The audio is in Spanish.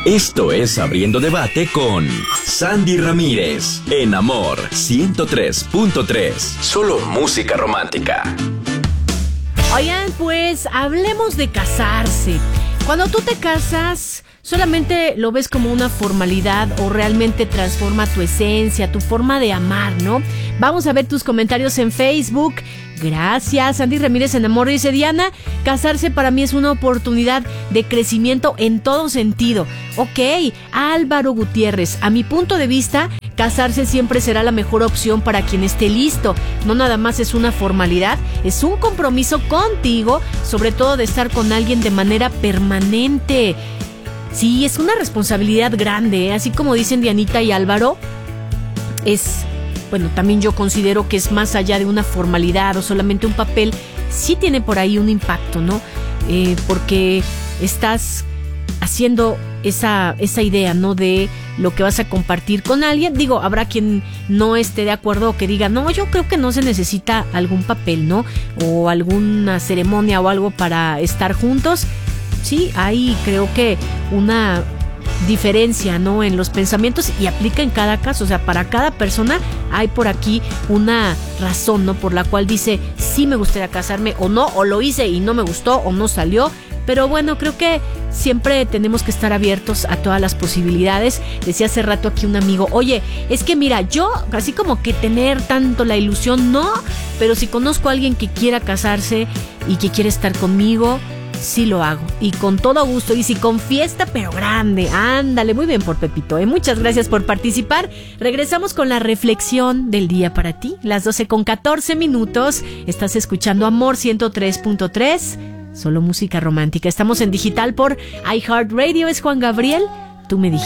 Esto es Abriendo Debate con Sandy Ramírez, en Amor 103.3. Solo música romántica. Oigan, pues hablemos de casarse. Cuando tú te casas, ¿solamente lo ves como una formalidad o realmente transforma tu esencia, tu forma de amar, no? Vamos a ver tus comentarios en Facebook. Gracias, Sandy Ramírez en Amor. Dice Diana, casarse para mí es una oportunidad de crecimiento en todo sentido. Ok, Álvaro Gutiérrez, a mi punto de vista, casarse siempre será la mejor opción para quien esté listo. No nada más es una formalidad, es un compromiso contigo, sobre todo de estar con alguien de manera permanente. Sí, es una responsabilidad grande, así como dicen Dianita y Álvaro, bueno, también yo considero que es más allá de una formalidad o solamente un papel, sí tiene por ahí un impacto, ¿no? Porque estás haciendo esa idea, ¿no? De lo que vas a compartir con alguien. Digo, habrá quien no esté de acuerdo o que diga, no, yo creo que no se necesita algún papel, ¿no? O alguna ceremonia o algo para estar juntos. Sí, hay creo que una diferencia, ¿no? En los pensamientos y aplica en cada caso, o sea, para cada persona hay por aquí una razón, ¿no? Por la cual dice, sí me gustaría casarme o no, o lo hice y no me gustó o no salió. Pero bueno, creo que siempre tenemos que estar abiertos a todas las posibilidades. Decía hace rato aquí un amigo, oye, es que mira, yo así como que tener tanto la ilusión, no, pero si conozco a alguien que quiera casarse y que quiere estar conmigo, sí lo hago, y con todo gusto, y si con fiesta pero grande. Ándale, muy bien por Pepito, muchas gracias por participar. Regresamos con la reflexión del día para ti, las 12:14. Estás escuchando Amor 103.3, solo música romántica. Estamos en digital por iHeartRadio. Es Juan Gabriel, tú me dijiste.